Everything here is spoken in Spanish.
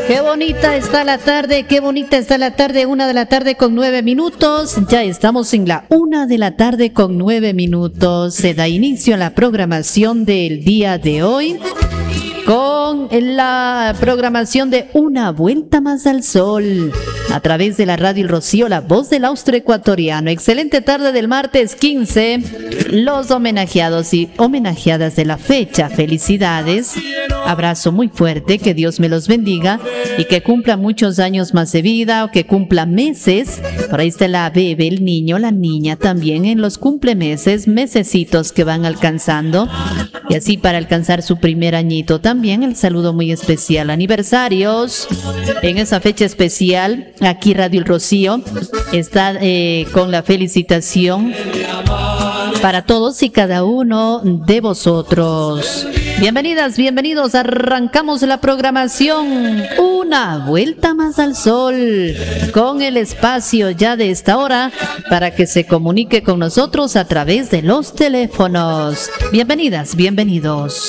Qué bonita está la tarde, qué bonita está la tarde, 1 de la tarde con 9 minutos. Ya estamos en la 1 de la tarde con 9 minutos. Se da inicio a la programación del día de hoy con la programación de Una Vuelta Más al Sol a través de la Radio El Rocío, la voz del austroecuatoriano. Excelente tarde del martes 15. Los homenajeados y homenajeadas de la fecha, felicidades. Abrazo muy fuerte, que Dios me los bendiga y que cumpla muchos años más de vida o que cumpla meses. Por ahí está la bebé, el niño, la niña también en los cumplemeses, mesecitos que van alcanzando. Y así para alcanzar su primer añito también el saludo muy especial. Aniversarios en esa fecha especial, aquí Radio El Rocío está con la felicitación para todos y cada uno de vosotros. Bienvenidas, bienvenidos, arrancamos la programación Una Vuelta Más al Sol con el espacio ya de esta hora para que se comunique con nosotros a través de los teléfonos. Bienvenidas, bienvenidos.